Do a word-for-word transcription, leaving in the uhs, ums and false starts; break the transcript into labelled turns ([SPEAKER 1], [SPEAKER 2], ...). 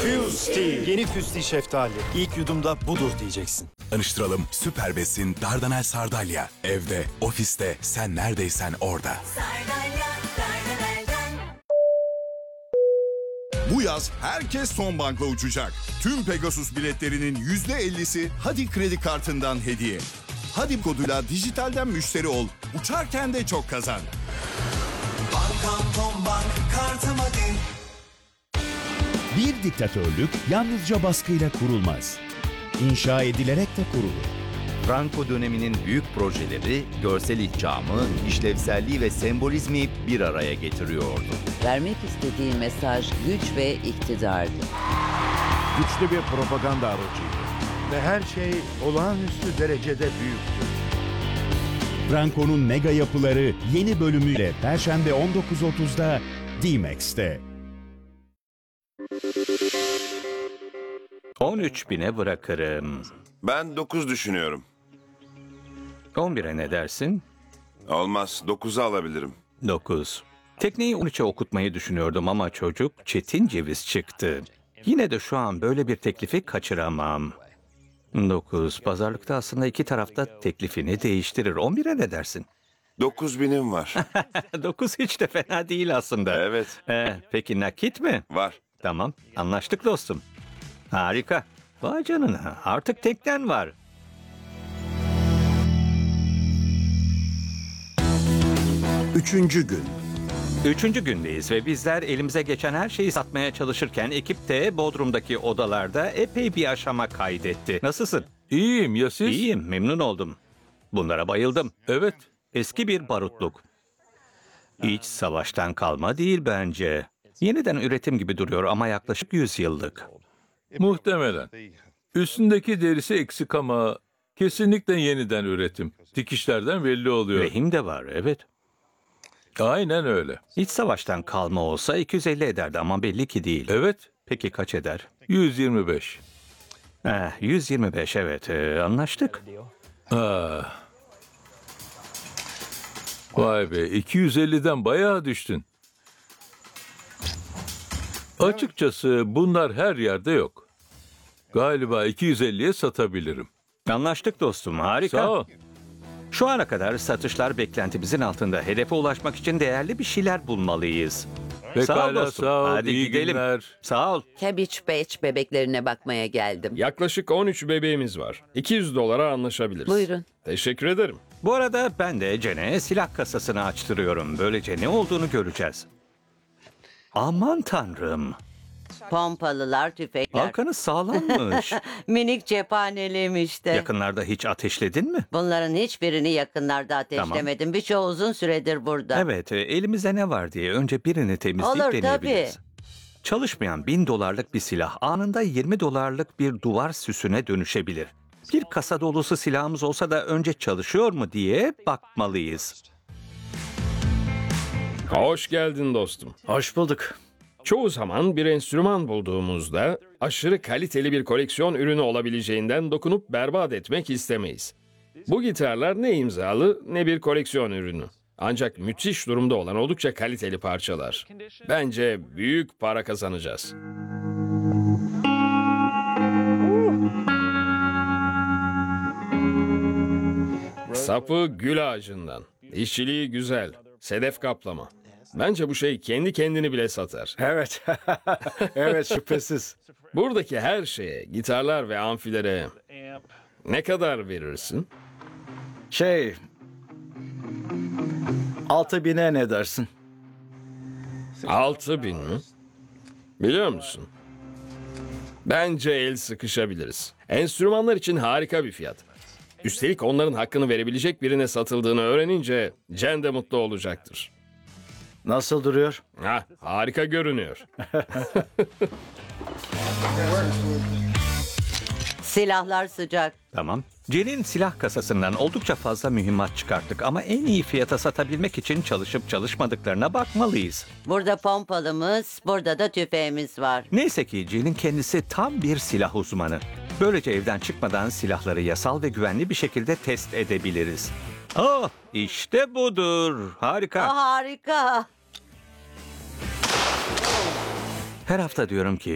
[SPEAKER 1] Fuse Tea. Yeni Fuse şeftali. İlk yudumda budur diyeceksin.
[SPEAKER 2] Tanıştıralım, Süper Besin Dardanel Sardalya. Evde, ofiste, sen neredeysen orada.
[SPEAKER 3] Sardalya, Dardanel'den.
[SPEAKER 4] Bu yaz herkes son bankla uçacak. Tüm Pegasus biletlerinin yüzde ellisi Hadi kredi kartından hediye. Hadi koduyla dijitalden müşteri ol. Uçarken de çok kazan.
[SPEAKER 3] Bankam Tom Bank, kartım Hadi.
[SPEAKER 5] Bir diktatörlük yalnızca baskıyla kurulmaz. İnşa edilerek de kurulur.
[SPEAKER 6] Franco döneminin büyük projeleri, görsel ihkamı, işlevselliği ve sembolizmi bir araya getiriyordu.
[SPEAKER 7] Vermek istediği mesaj güç ve iktidardı.
[SPEAKER 8] Güçlü bir propaganda aracıydı. Ve her şey olağanüstü derecede büyüktü.
[SPEAKER 5] Franco'nun mega yapıları yeni bölümüyle Perşembe on dokuz otuzda D-Max'te.
[SPEAKER 9] on üç bine bırakırım.
[SPEAKER 10] Ben dokuz düşünüyorum.
[SPEAKER 9] on bire ne dersin?
[SPEAKER 10] Olmaz, dokuzu alabilirim.
[SPEAKER 9] dokuz. Tekneyi on üçe okutmayı düşünüyordum ama çocuk çetin ceviz çıktı. Yine de şu an böyle bir teklifi kaçıramam. dokuz. Pazarlıkta aslında iki tarafta teklifini değiştirir. on bire ne dersin?
[SPEAKER 10] Dokuz binim var.
[SPEAKER 9] dokuz hiç de fena değil aslında.
[SPEAKER 10] Evet.
[SPEAKER 9] Ee, peki nakit mi?
[SPEAKER 10] Var.
[SPEAKER 9] Tamam, anlaştık dostum. Harika. Vay canına, artık teknen var.
[SPEAKER 8] Üçüncü gün.
[SPEAKER 9] Üçüncü gündeyiz ve bizler elimize geçen her şeyi satmaya çalışırken ekip de Bodrum'daki odalarda epey bir aşama kaydetti. Nasılsın?
[SPEAKER 11] İyiyim ya siz?
[SPEAKER 9] İyiyim, memnun oldum. Bunlara bayıldım.
[SPEAKER 11] Evet.
[SPEAKER 9] Eski bir barutluk. İç savaştan kalma değil bence. Yeniden üretim gibi duruyor ama yaklaşık yüz yıllık.
[SPEAKER 11] Muhtemelen. Üstündeki derisi eksik ama kesinlikle yeniden üretim. Dikişlerden belli oluyor.
[SPEAKER 9] Rehim de var, evet.
[SPEAKER 11] Aynen öyle.
[SPEAKER 9] İç savaştan kalma olsa iki yüz elli ederdi ama belli ki değil.
[SPEAKER 11] Evet.
[SPEAKER 9] Peki kaç eder?
[SPEAKER 11] yüz yirmi beş.
[SPEAKER 9] Eh, yüz yirmi beş evet, ee, anlaştık.
[SPEAKER 11] Ah. Vay be, iki yüz elliden bayağı düştün. Açıkçası bunlar her yerde yok. Galiba iki yüz elliye satabilirim.
[SPEAKER 9] Anlaştık dostum, harika.
[SPEAKER 11] Sağ ol.
[SPEAKER 9] Şu ana kadar satışlar beklentimizin altında. Hedefe ulaşmak için değerli bir şeyler bulmalıyız.
[SPEAKER 11] Pekala,
[SPEAKER 9] sağ ol dostum.
[SPEAKER 11] sağ ol,
[SPEAKER 9] Hadi
[SPEAKER 11] iyi
[SPEAKER 9] gidelim.
[SPEAKER 11] günler.
[SPEAKER 9] Sağ ol.
[SPEAKER 7] Cabbage Patch bebeklerine bakmaya geldim.
[SPEAKER 12] Yaklaşık on üç bebeğimiz var. iki yüz dolara anlaşabiliriz.
[SPEAKER 7] Buyurun.
[SPEAKER 12] Teşekkür ederim.
[SPEAKER 9] Bu arada ben de Cen'e silah kasasını açtırıyorum. Böylece ne olduğunu göreceğiz. Aman tanrım.
[SPEAKER 7] Pompalılar, tüfekler.
[SPEAKER 9] Arkanız sağlammış.
[SPEAKER 7] Minik cephaneliğim işte.
[SPEAKER 9] Yakınlarda hiç ateşledin mi?
[SPEAKER 7] Bunların hiçbirini yakınlarda ateşlemedim. Birçoğu uzun süredir burada.
[SPEAKER 9] Evet, e, elimizde ne var diye önce birini temizleyip
[SPEAKER 7] Olur,
[SPEAKER 9] deneyebiliriz. Çalışmayan bin dolarlık bir silah anında yirmi dolarlık bir duvar süsüne dönüşebilir. Bir kasa dolusu silahımız olsa da önce çalışıyor mu diye bakmalıyız.
[SPEAKER 12] Hoş geldin dostum.
[SPEAKER 1] Hoş bulduk.
[SPEAKER 12] Çoğu zaman bir enstrüman bulduğumuzda aşırı kaliteli bir koleksiyon ürünü olabileceğinden dokunup berbat etmek istemeyiz. Bu gitarlar ne imzalı ne bir koleksiyon ürünü. Ancak müthiş durumda olan oldukça kaliteli parçalar. Bence büyük para kazanacağız. Sapı gül ağacından. İşçiliği güzel. Sedef kaplama. Bence bu şey kendi kendini bile satar.
[SPEAKER 1] Evet. Evet, şüphesiz.
[SPEAKER 12] Buradaki her şeye, gitarlar ve amfilere ne kadar verirsin?
[SPEAKER 1] Şey... Altı bine ne dersin?
[SPEAKER 12] Altı bin mi? Biliyor musun? Bence el sıkışabiliriz. Enstrümanlar için harika bir fiyat. Üstelik onların hakkını verebilecek birine satıldığını öğrenince Jen de mutlu olacaktır.
[SPEAKER 1] Nasıl duruyor?
[SPEAKER 12] Ha, harika görünüyor.
[SPEAKER 7] Silahlar sıcak.
[SPEAKER 9] Tamam. Cen'in silah kasasından oldukça fazla mühimmat çıkarttık ama en iyi fiyata satabilmek için çalışıp çalışmadıklarına bakmalıyız.
[SPEAKER 7] Burada pompalımız, burada da tüfeğimiz var.
[SPEAKER 9] Neyse ki Cen'in kendisi tam bir silah uzmanı. Böylece evden çıkmadan silahları yasal ve güvenli bir şekilde test edebiliriz. Oh, işte budur. Harika.
[SPEAKER 7] Aa, harika.
[SPEAKER 9] Her hafta diyorum ki